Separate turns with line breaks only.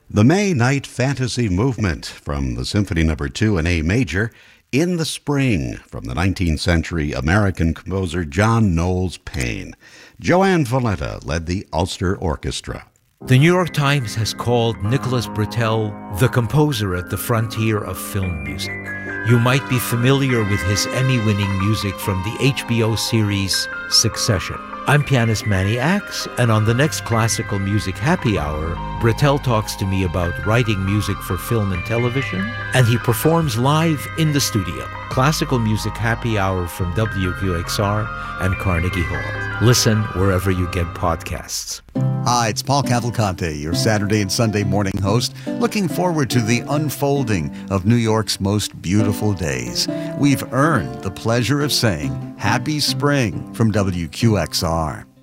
The May Night Fantasy Movement from the Symphony No. 2 in A Major, In the Spring from the 19th century American composer John Knowles Paine. Joanne Valletta led the Ulster Orchestra.
The New York Times has called Nicholas Britell the composer at the frontier of film music. You might be familiar with his Emmy-winning music from the HBO series Succession. I'm pianist Manny Axe, and on the next Classical Music Happy Hour, Britell talks to me about writing music for film and television, and he performs live in the studio. Classical Music Happy Hour from WQXR and Carnegie Hall. Listen wherever you get podcasts.
Hi, it's Paul Cavalcante, your Saturday and Sunday morning host, looking forward to the unfolding of New York's most beautiful days. We've earned the pleasure of saying Happy Spring from WQXR.